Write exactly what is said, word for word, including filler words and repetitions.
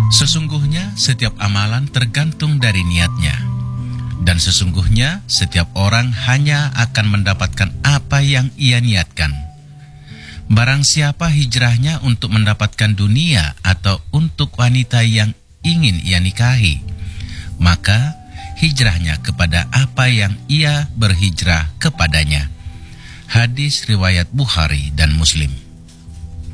Sesungguhnya setiap amalan tergantung dari niatnya, dan sesungguhnya setiap orang hanya akan mendapatkan apa yang ia niatkan. Barang siapa hijrahnya untuk mendapatkan dunia atau untuk wanita yang ingin ia nikahi, maka hijrahnya kepada apa yang ia berhijrah kepadanya. Hadis riwayat Bukhari dan Muslim.